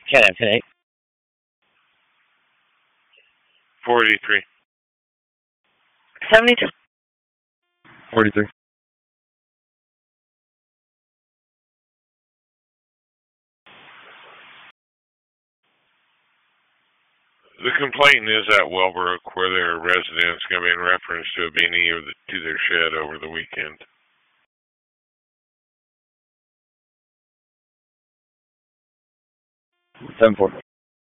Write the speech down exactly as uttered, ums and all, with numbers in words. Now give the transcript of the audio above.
ten F, ten eight. four eighty-three. seventy-two. forty-three. The complaint is at Wellbrook, where there are residents going to be in reference to a beanie or the, to their shed over the weekend. seven four.